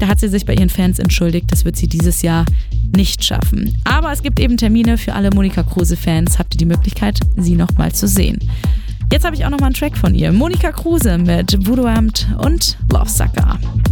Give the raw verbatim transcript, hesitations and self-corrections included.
Da hat sie sich bei ihren Fans entschuldigt, das wird sie dieses Jahr nicht schaffen. Aber es gibt eben Termine für alle Monika Kruse-Fans. Habt ihr die Möglichkeit, sie nochmal zu sehen. Jetzt habe ich auch nochmal einen Track von ihr. Monika Kruse mit Voodoo Amt und Love Sucker.